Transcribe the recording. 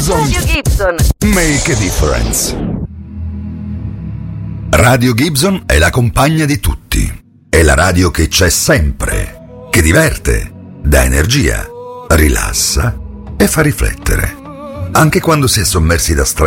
Gibson. Radio Gibson. Make a difference. Radio Gibson è la compagna di tutti. È la radio che c'è sempre, che diverte, dà energia, rilassa e fa riflettere. Anche quando si è sommersi da stress